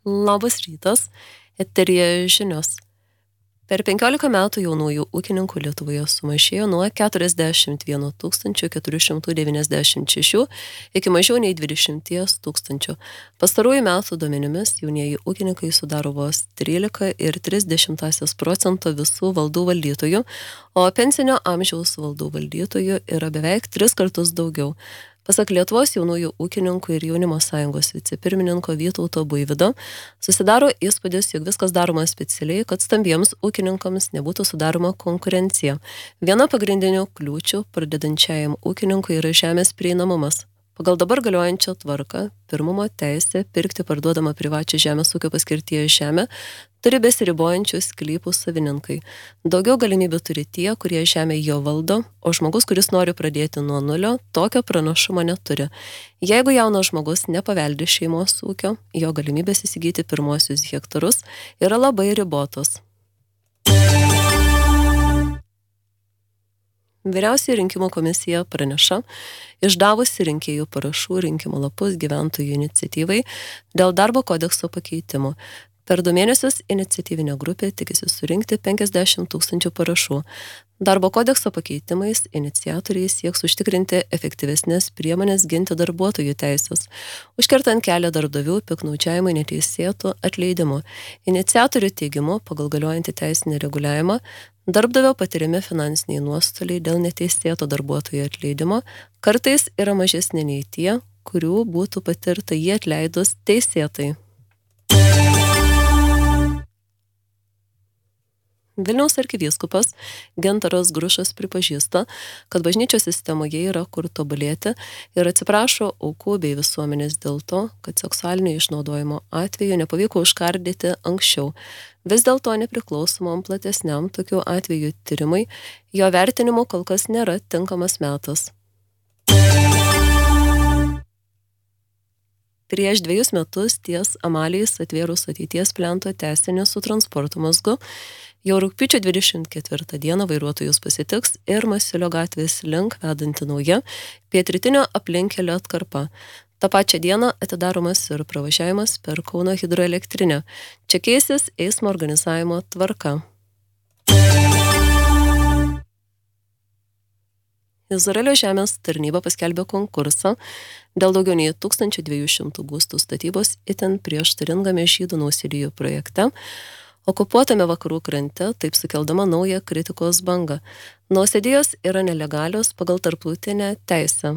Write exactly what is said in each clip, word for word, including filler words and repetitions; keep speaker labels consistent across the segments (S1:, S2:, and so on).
S1: Labas rytas, eteryje žinios. Per penkiolika metų jaunųjų ūkininkų Lietuvoje sumažėjo nuo keturiasdešimt vieno tūkstančio keturių šimtų devyniasdešimt šešių iki mažiau nei dvidešimt tūkstančių. Pastarųjų metų duomenimis jaunieji ūkininkai sudaro vos trylika ir tris dešimtąsias procento visų valdų valdytojų, o pensinio amžiaus valdų valdytojų yra beveik tris kartus daugiau. Pasak Lietuvos jaunųjų ūkininkų ir jaunimo sąjungos vicepirmininko Vytauto Buivydo, susidaro įspūdis, jog viskas daroma specialiai, kad stambiems ūkininkams nebūtų sudaroma konkurencija. Viena pagrindinių kliūčių pradedančiajam ūkininkui yra žemės prieinamumas. Pagal dabar galiojančią tvarką, pirmumo teisė pirkti parduodamą privačią žemės ūkio paskirties žemę turi besiribojančių sklypų savininkai. Daugiau galimybių turi tie, kurie žemę jo valdo, o žmogus, kuris nori pradėti nuo nulio, tokio pranašumo neturi. Jeigu jaunas žmogus nepaveldi šeimos ūkio, jo galimybės įsigyti pirmosius hektarus yra labai ribotos. Vyriausioji rinkimų komisija praneša, išdavusi rinkėjų parašų rinkimo lapus gyventojų iniciatyvai dėl darbo kodekso pakeitimų. Per du mėnesius iniciatyvinė grupė tikisi surinkti penkiasdešimt tūkstančių parašų. Darbo kodekso pakeitimais iniciatoriai sieks užtikrinti efektyvesnės priemonės ginti darbuotojų teisės, užkertant kelią darbdavių piktnaudžiavimui neteisėtų atleidimų. Iniciatorių teigimu, pagal galiojantį teisinį reguliavimą, darbdavio patiriami finansiniai nuostoliai dėl neteisėto darbuotojų atleidimo kartais yra mažesni nei tie, kurių būtų patirta jį atleidus teisėtai. Vilniaus arkivyskupas Gintaras Grušas pripažįsta, kad bažnyčios sistemoje yra kur tobulėti ir atsiprašo aukų bei visuomenės dėl to, kad seksualinio išnaudojimo atveju nepavyko užkardyti anksčiau. Vis dėlto nepriklausomam platesniam tokių atvejų tyrimai, jo vertinimu kol kas nėra tinkamas metas. Prieš dviejus metus ties Amalijais atvėrus ateities plento tęsinį su transporto mazgu, jau rugpjūčio dvidešimt ketvirtą dieną vairuotojus pasitiks ir Masiulio gatvės link vedanti nauja pietrytinio aplinkelio atkarpa. Ta pačia diena atidaromas ir pravažiavimas per Kauno hidroelektrinę. Čia keisis eismo organizavimo tvarka. Izraelio žemės tarnyba paskelbė konkursą dėl daugiau nei tūkstančio dviejų šimtų būstų statybos itin prieštaringame žydų nausėdijų projekte, okupuotame vakarų krante, taip sukeldama naują kritikos bangą. Nausėdijos yra nelegalios pagal tarptautinę teisę.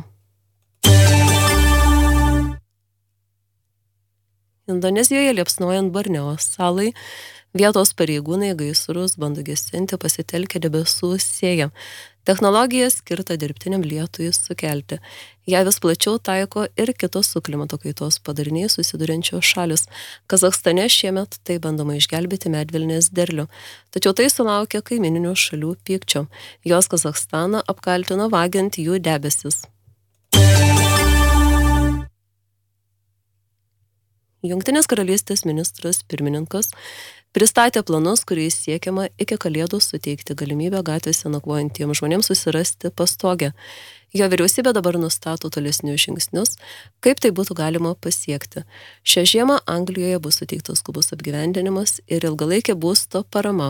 S1: Indonezijoje liepsnojant Borneo salai, vietos pareigūnai gaisrus bando gesinti pasitelkę debesų sėją. Technologija skirta dirbtiniam lietui sukelti. Ją vis plačiau taiko ir kitos su klimato kaitos padariniais susiduriančios šalis. Kazachstane šiemet tai bandoma išgelbėti medvilnės derlių. Tačiau tai sulaukia kaimininių šalių pykčio. Jos Kazachstaną apkaltino vagiant jų debesis. Jungtinės karalystės ministras pirmininkas pristatė planus, kuriais siekiama iki kalėdų suteikti galimybę gatvėse nakvojantiems žmonėms susirasti pastogę. Jo vyriausybė dabar nustato tolesnius žingsnius, kaip tai būtų galima pasiekti. Šią žiemą Anglijoje bus suteiktas skubus apgyvendinimas ir ilgalaikė būsto parama.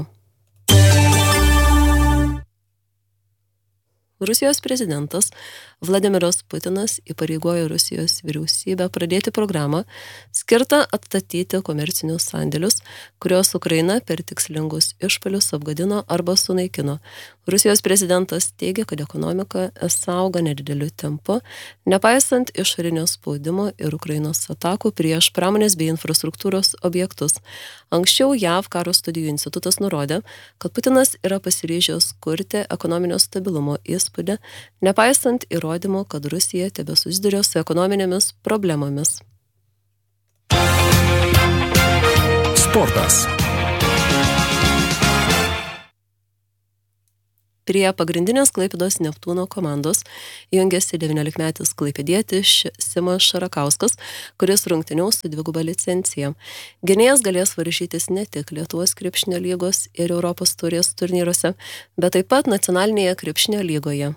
S1: Rusijos prezidentas Vladimiras Putinas įpareigojo Rusijos vyriausybę pradėti programą skirtą atstatyti komercinius sandėlius, kurios Ukraina per tikslingus išpuolius apgadino arba sunaikino. Rusijos prezidentas teigia, kad ekonomika auga nedideliu tempu, nepaisant išorinio spaudimo ir Ukrainos atakų prieš pramonės bei infrastruktūros objektus. Anksčiau J A V karo studijų institutas nurodė, kad Putinas yra pasiryžęs kurti ekonominio stabilumo įspūdį, nepaisant įrodymų, kad Rusija tebesusiduria su ekonominėmis problemomis.
S2: Sportas.
S1: Prie pagrindinės Klaipėdos Neptūno komandos jungiasi devyniolikmetis klaipėdietis Simas Šarakauskas, kuris rungtyniaus su dviguba licencija. Gynėjas galės varžytis ne tik Lietuvos krepšinio lygos ir Europos taurės turnyruose, bet taip pat nacionalinėje krepšinio lygoje.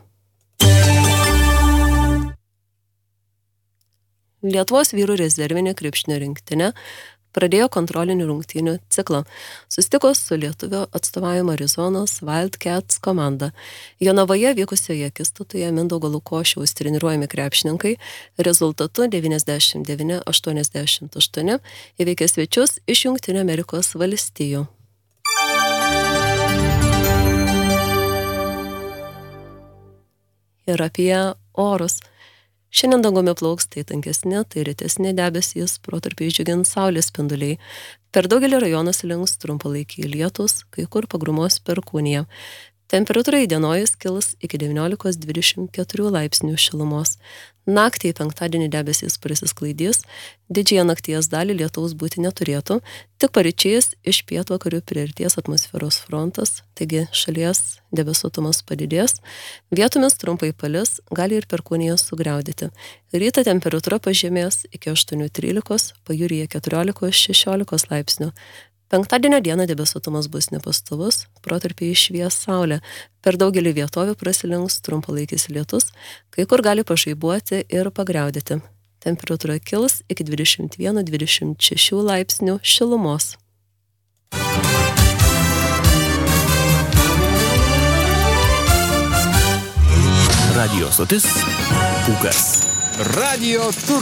S1: Lietuvos vyrų rezervinė krepšinio rinktinė pradėjo kontrolinių rungtynių ciklą. Susitiko su lietuvio atstovavimo Arizonos Wildcats komanda. Jonavoje vykusioje akistatoje Mindaugo Lukošiaus treniruojami krepšininkai rezultatu devyniasdešimt devyni aštuoniasdešimt aštuoni įveikė svečius iš Jungtinių Amerikos valstijų. Ir apie orus. Šiandien dangumi plauks tai tankesni, tai retesni debesys, protarpiais džiugins saulės spinduliai. Per daugelį rajonų slinks trumpalaikiai lietus, kai kur pagrumos perkūnija. Temperatūra įdienojus kils iki devyniolikos dvidešimt keturių laipsnių šilumos. Naktį į penktadienį debesys prasisklaidys, didžiąją nakties dalį lietaus būti neturėtų, tik paryčiais iš pietvakarių priartės atmosferos frontas, taigi šalies debesuotumas padidės, vietomis trumpai palis, gali ir perkūnija sugriaudyti. Rytą temperatūra pažemės iki aštuonių trylikos, pajūryje keturiolikos šešiolikos laipsnių. Penktadienio dieną debesuotumas bus nepastovus, protarpiais švies saulė. Per daugelį vietovių prasilinks trumpalaikis lietus, kai kur gali pažaibuoti ir pagriaudyti. Temperatūra kils iki dvidešimt vienas dvidešimt šeši laipsnių šilumos.
S2: Radio stotis Pūkas. Radio tur.